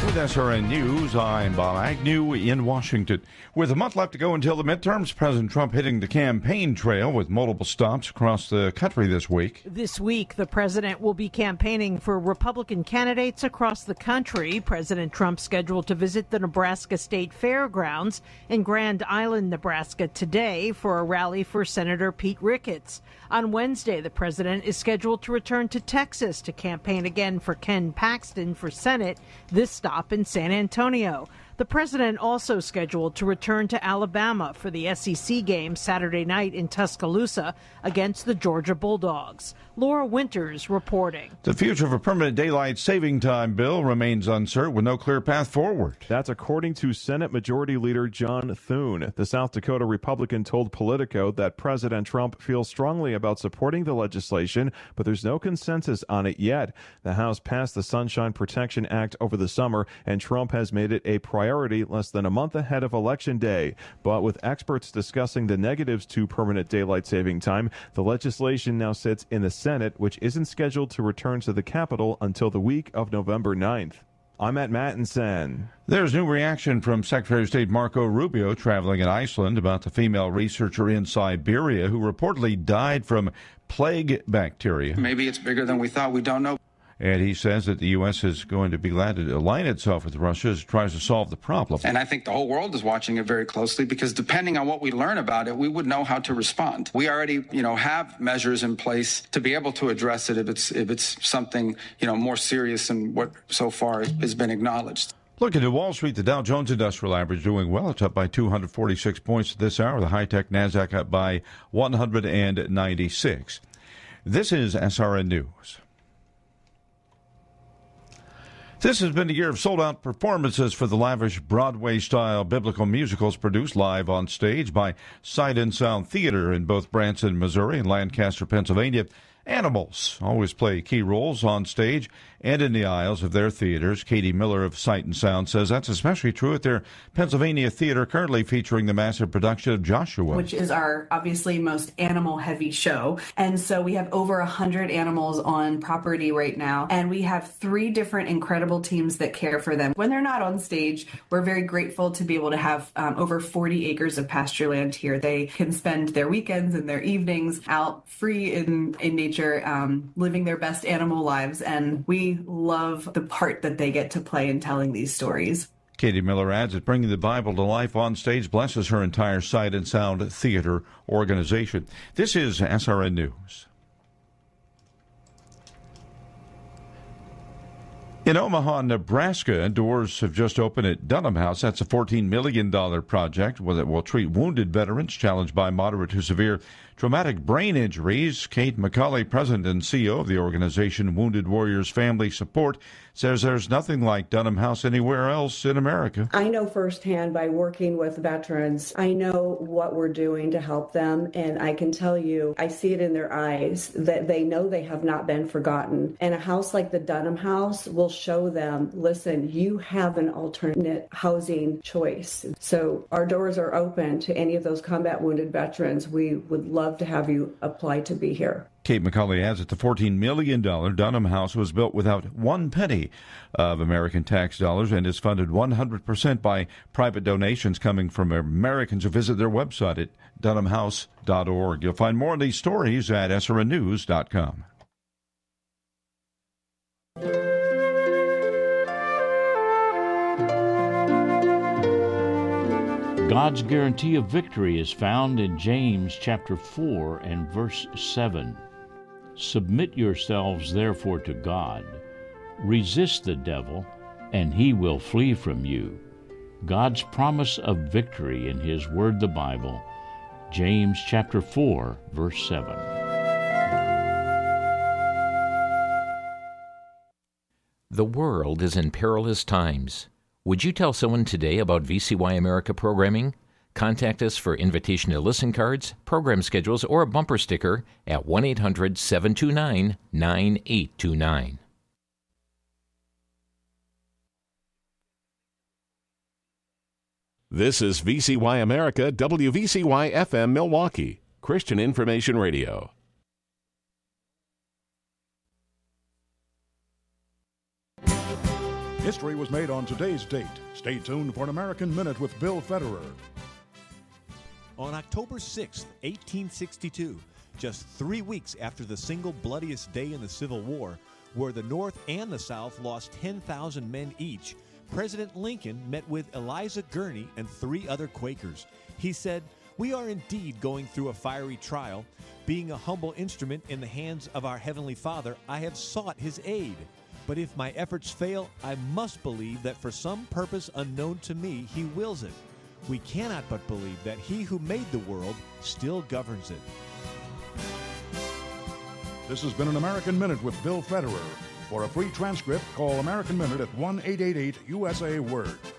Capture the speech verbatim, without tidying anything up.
With S R N News, I'm Bob Agnew in Washington. With a month left to go until the midterms, President Trump hitting the campaign trail with multiple stops across the country this week. This week, the president will be campaigning for Republican candidates across the country. President Trump scheduled to visit the Nebraska State Fairgrounds in Grand Island, Nebraska today for a rally for Senator Pete Ricketts. On Wednesday, the president is scheduled to return to Texas to campaign again for Ken Paxton for Senate, this stop in San Antonio. The president also scheduled to return to Alabama for the S E C game Saturday night in Tuscaloosa against the Georgia Bulldogs. Laura Winters reporting. The future of a permanent daylight saving time bill remains uncertain with no clear path forward. That's according to Senate Majority Leader John Thune. The South Dakota Republican told Politico that President Trump feels strongly about supporting the legislation, but there's no consensus on it yet. The House passed the Sunshine Protection Act over the summer, and Trump has made it a priority less than a month ahead of Election Day. But with experts discussing the negatives to permanent daylight saving time, the legislation now sits in the Senate, which isn't scheduled to return to the Capitol until the week of November ninth. I'm Matt Mattinson. There's new reaction from Secretary of State Marco Rubio traveling in Iceland about the female researcher in Siberia who reportedly died from plague bacteria. Maybe it's bigger than we thought. We don't know. And he says that the U S is going to be glad to align itself with Russia as it tries to solve the problem. And I think the whole world is watching it very closely because depending on what we learn about it, we would know how to respond. We already, you know, have measures in place to be able to address it if it's if it's something, you know, more serious than what so far has been acknowledged. Looking at Wall Street, the Dow Jones Industrial Average doing well. It's up by two hundred forty-six points this hour. The high-tech NASDAQ up by one hundred ninety-six. This is S R N News. This has been a year of sold-out performances for the lavish Broadway-style biblical musicals produced live on stage by Sight and Sound Theater in both Branson, Missouri and Lancaster, Pennsylvania. Animals always play key roles on stage and in the aisles of their theaters. Katie Miller of Sight and Sound says that's especially true at their Pennsylvania theater, currently featuring the massive production of Joshua, which is our obviously most animal-heavy show. And so we have over one hundred animals on property right now, and we have three different incredible teams that care for them. When they're not on stage, we're very grateful to be able to have um, over forty acres of pasture land here. They can spend their weekends and their evenings out free in, in nature, um, living their best animal lives, and we love the part that they get to play in telling these stories. Katie Miller adds that bringing the Bible to life on stage blesses her entire Sight and Sound Theater organization. This is S R N News. In Omaha, Nebraska, doors have just opened at Dunham House. That's a fourteen million dollars project that will treat wounded veterans challenged by moderate to severe traumatic brain injuries. Kate McCauley, president and C E O of the organization Wounded Warriors Family Support, says there's nothing like Dunham House anywhere else in America. I know firsthand by working with veterans, I know what we're doing to help them, and I can tell you, I see it in their eyes that they know they have not been forgotten. And a house like the Dunham House will show them, listen, you have an alternate housing choice. So our doors are open to any of those combat wounded veterans. We would love to have you apply to be here. Kate McCauley adds that the fourteen million dollars Dunham House was built without one penny of American tax dollars and is funded one hundred percent by private donations coming from Americans who visit their website at dunham house dot org. You'll find more of these stories at S R N news dot com. God's guarantee of victory is found in James chapter four and verse seven. Submit yourselves therefore to God. Resist the devil, and he will flee from you. God's promise of victory in his word, the Bible. James chapter four, verse seven. The world is in perilous times. Would you tell someone today about V C Y America programming? Contact us for invitation to listen cards, program schedules, or a bumper sticker at one eight hundred seven two nine nine eight two nine. This is V C Y America, W V C Y F M Milwaukee, Christian Information Radio. History was made on today's date. Stay tuned for an American Minute with Bill Federer. On October sixth, eighteen sixty-two, just three weeks after the single bloodiest day in the Civil War, where the North and the South lost ten thousand men each, President Lincoln met with Eliza Gurney and three other Quakers. He said, "We are indeed going through a fiery trial. Being a humble instrument in the hands of our Heavenly Father, I have sought His aid. But if my efforts fail, I must believe that for some purpose unknown to me, He wills it. We cannot but believe that He who made the world still governs it." This has been an American Minute with Bill Federer. For a free transcript, call American Minute at one eight eight eight U S A Word.